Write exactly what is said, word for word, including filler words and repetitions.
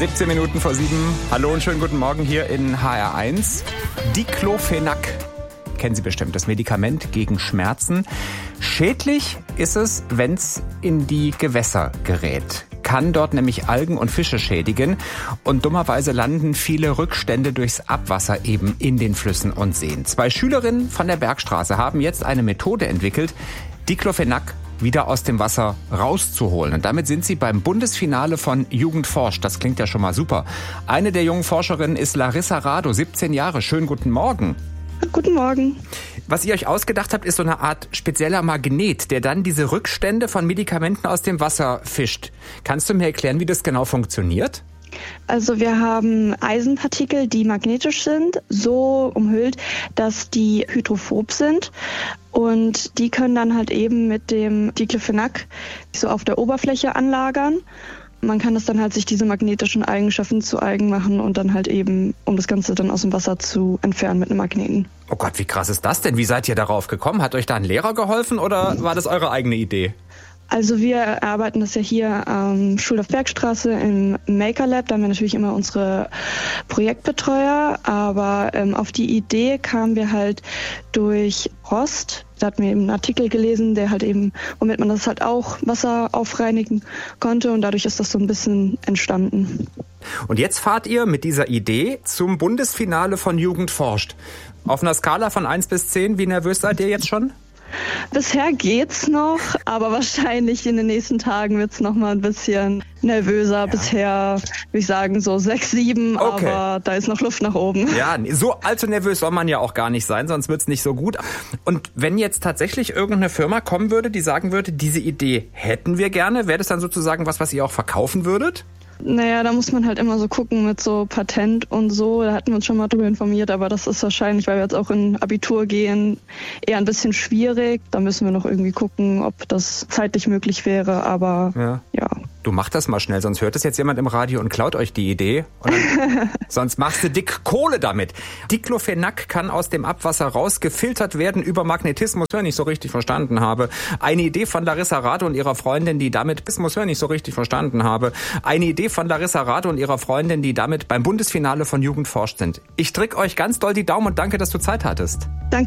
siebzehn Minuten vor sieben. Hallo und schönen guten Morgen hier in H R eins. Diclofenac. Kennen Sie bestimmt, das Medikament gegen Schmerzen. Schädlich ist es, wenn es in die Gewässer gerät. Kann dort nämlich Algen und Fische schädigen. Und dummerweise landen viele Rückstände durchs Abwasser eben in den Flüssen und Seen. Zwei Schülerinnen von der Bergstraße haben jetzt eine Methode entwickelt, Diclofenac wieder aus dem Wasser rauszuholen. Und damit sind sie beim Bundesfinale von Jugend forscht. Das klingt ja schon mal super. Eine der jungen Forscherinnen ist Larissa Rado, siebzehn Jahre. Schönen guten Morgen. Guten Morgen. Was ihr euch ausgedacht habt, ist so eine Art spezieller Magnet, der dann diese Rückstände von Medikamenten aus dem Wasser fischt. Kannst du mir erklären, wie das genau funktioniert? Also wir haben Eisenpartikel, die magnetisch sind, so umhüllt, dass die hydrophob sind. Und die können dann halt eben mit dem Diclofenac so auf der Oberfläche anlagern. Man kann das dann halt sich diese magnetischen Eigenschaften zu eigen machen und dann halt eben, um das Ganze dann aus dem Wasser zu entfernen mit einem Magneten. Oh Gott, wie krass ist das denn? Wie seid ihr darauf gekommen? Hat euch da ein Lehrer geholfen oder war das eure eigene Idee? Also wir erarbeiten das ja hier am Schulhof Bergstraße im Maker Lab. Da haben wir natürlich immer unsere Projektbetreuer. Aber ähm, auf die Idee kamen wir halt durch Rost. Da hatten wir eben einen Artikel gelesen, der halt eben, womit man das halt auch Wasser aufreinigen konnte. Und dadurch ist das so ein bisschen entstanden. Und jetzt fahrt ihr mit dieser Idee zum Bundesfinale von Jugend forscht. Auf einer Skala von eins bis zehn, wie nervös seid ihr jetzt schon? Bisher geht's noch, aber wahrscheinlich in den nächsten Tagen wird's noch mal ein bisschen nervöser. Ja. Bisher würde ich sagen so sechs, sieben, okay. Aber da ist noch Luft nach oben. Ja, so allzu nervös soll man ja auch gar nicht sein, sonst wird's nicht so gut. Und wenn jetzt tatsächlich irgendeine Firma kommen würde, die sagen würde, diese Idee hätten wir gerne, wäre das dann sozusagen was, was ihr auch verkaufen würdet? Naja, da muss man halt immer so gucken mit so Patent und so. Da hatten wir uns schon mal drüber informiert, aber das ist wahrscheinlich, weil wir jetzt auch in Abitur gehen, eher ein bisschen schwierig. Da müssen wir noch irgendwie gucken, ob das zeitlich möglich wäre, aber ja. ja. Du mach das mal schnell, sonst hört es jetzt jemand im Radio und klaut euch die Idee. Und dann, sonst machst du dick Kohle damit. Diclofenac kann aus dem Abwasser rausgefiltert werden über Magnetismus, wenn ich nicht so richtig verstanden habe. Eine Idee von Larissa Rado und ihrer Freundin, die damit, bis muss, wenn ich nicht so richtig verstanden habe. Eine Idee von Larissa Rado und ihrer Freundin, die damit beim Bundesfinale von Jugend forscht sind. Ich drück euch ganz doll die Daumen und danke, dass du Zeit hattest. Danke.